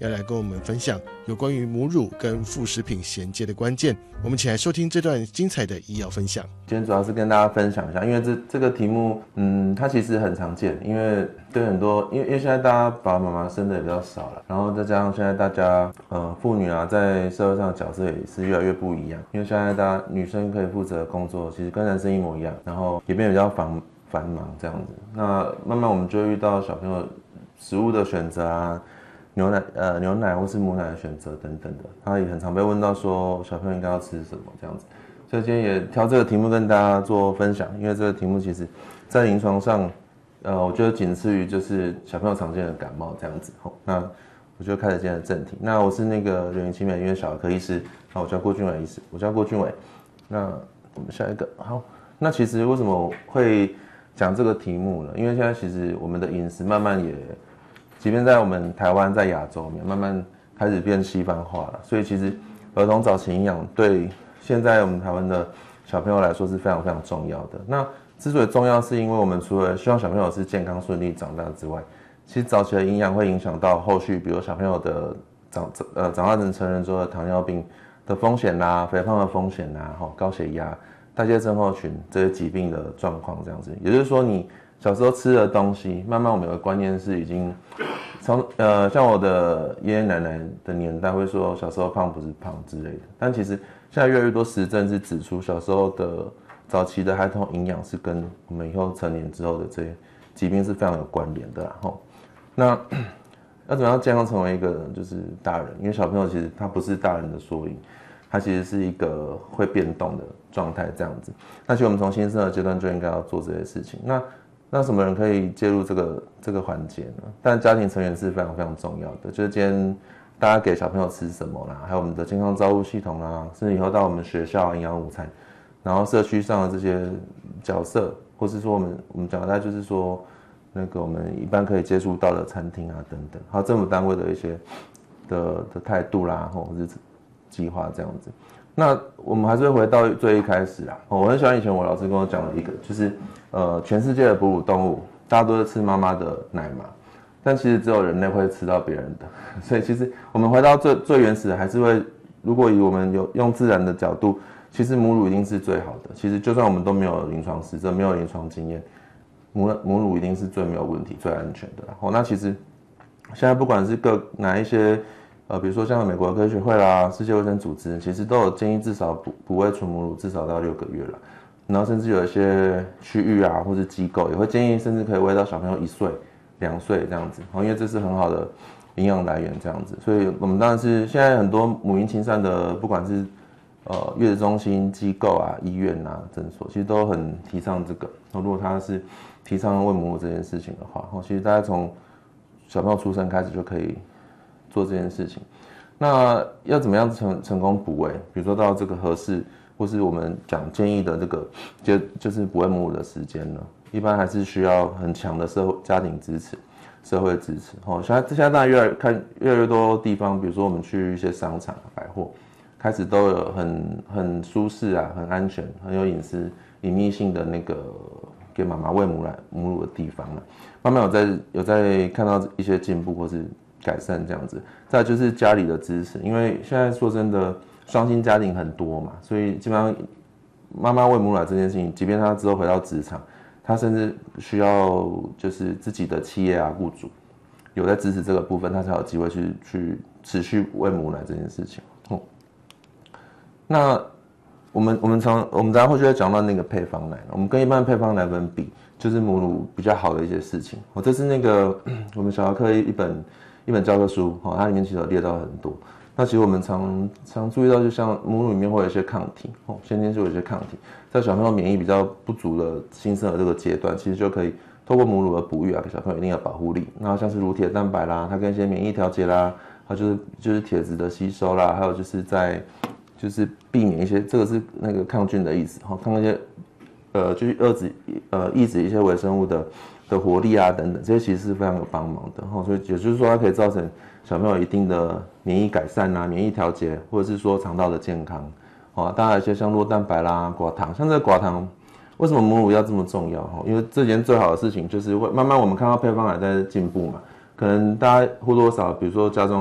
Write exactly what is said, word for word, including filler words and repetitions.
要来跟我们分享有关于母乳跟副食品衔接的关键。我们请来收听这段精彩的医药分享。 今天主要是跟大家分享一下，因为这这个题目，嗯，它其实很常见，因为对很多，因为因为现在大家爸爸妈妈生的也比较少了，然后再加上现在大家，呃，妇女啊，在社会上的角色也是越来越不一样，因为现在大家女生可以负责的工作，其实跟男生一模一样，然后也变得比较繁繁忙这样子。那慢慢我们就会遇到小朋友食物的选择啊。牛奶呃牛奶或是母奶的选择等等的，他也很常被问到说小朋友应该要吃什么这样子，所以今天也挑这个题目跟大家做分享，因为这个题目其实在临床上，呃，我觉得仅次于就是小朋友常见的感冒这样子。好，那我就开始今天的正题。那我是那个流行奇美医院小儿科医师，那我叫郭俊伟医师，我叫郭俊伟。那我们下一个好，那其实为什么我会讲这个题目呢？因为现在其实我们的饮食慢慢也。即便在我们台湾，在亚洲面慢慢开始变西方化了，所以其实儿童早期营养对现在我们台湾的小朋友来说是非常非常重要的。那之所以重要，是因为我们除了希望小朋友是健康顺利长大之外，其实早期的营养会影响到后续，比如小朋友的长呃长大成成人之后的糖尿病的风险啦、啊、肥胖的风险啦、啊、高血压、代谢症候群这些疾病的状况这样子。也就是说，你小时候吃的东西，慢慢我们有个观念是已经从呃，像我的爷爷奶奶的年代会说小时候胖不是胖之类的，但其实现在越来越多实证是指出小时候的早期的孩童营养是跟我们以后成年之后的这些疾病是非常有关联的啦。吼，那要怎么样健康成为一个就是大人？因为小朋友其实他不是大人的缩影，他其实是一个会变动的状态这样子。那其实我们从新生儿阶段就应该要做这些事情。那那什么人可以介入这个这个环节呢？但家庭成员是非常非常重要的，就是今天大家给小朋友吃什么啦，还有我们的健康照护系统啦，甚至以后到我们学校营养午餐，然后社区上的这些角色，或是说我们我们讲的大概就是说那个我们一般可以接触到的餐厅啊等等，还有政府单位的一些的的态度啦，或者是计划这样子。那我们还是会回到最一开始啦。我很喜欢以前我老师跟我讲的一个，就是呃，全世界的哺乳动物，大家都是吃妈妈的奶嘛，但其实只有人类会吃到别人的。所以其实我们回到最最原始的，还是会，如果以我们有用自然的角度，其实母乳一定是最好的。其实就算我们都没有临床实证，没有临床经验，母母乳一定是最没有问题、最安全的啦。哦，那其实现在不管是各哪一些。呃，比如说像美国科学会啦、世界卫生组织，其实都有建议至少哺哺喂纯母乳至少到六个月了，然后甚至有一些区域啊或是机构也会建议，甚至可以喂到小朋友一岁、两岁这样子，因为这是很好的营养来源这样子。所以我们当然是现在很多母婴亲善的，不管是呃月子中心机构啊、医院啊、诊所，其实都很提倡这个。如果他是提倡喂母乳这件事情的话，其实大家从小朋友出生开始就可以做这件事情。那要怎么样成成功哺喂？比如说到这个合适，或是我们讲建议的这个就就是哺喂母乳的时间呢？一般还是需要很强的社会家庭支持、社会支持。哦，现在现在当然越来看越来越多地方，比如说我们去一些商场、百货，开始都有很很舒适啊、很安全、很有隐私、隐秘性的那个给妈妈喂母奶母乳的地方了。慢慢有在有在看到一些进步，或是改善这样子。再来就是家里的支持，因为现在说真的，双薪家庭很多嘛，所以基本上妈妈喂母奶这件事情，即便她之后回到职场，她甚至需要就是自己的企业啊、雇主有在支持这个部分，她才有机会去去持续喂母奶这件事情。嗯、那我们我们常我们等一下会就会讲到那个配方奶，我们跟一般的配方奶粉比，就是母乳比较好的一些事情。哦，这是那个我们小儿科一本。一本教科书，哦，它里面其实有列到很多。那其实我们常常注意到，就像母乳里面会有一些抗体，哦，先天就有一些抗体，在小朋友免疫比较不足的新生儿这个阶段，其实就可以透过母乳的哺育啊，给小朋友一定的保护力。然后像是乳铁蛋白啦，它跟一些免疫调节啦，还有就是就是铁质的吸收啦，还有就是在就是避免一些，这个是那个抗菌的意思，哦，抗一些呃就是遏制呃抑制一些微生物的。的活力啊等等，这些其实是非常有帮忙的，所以也就是说它可以造成小朋友一定的免疫改善啊、免疫调节，或者是说肠道的健康。哦，当然有一些像酪蛋白啦、寡糖，像这个寡糖，为什么母乳要这么重要？因为这件最好的事情就是会慢慢我们看到配方奶在进步嘛，可能大家或多或少，比如说家中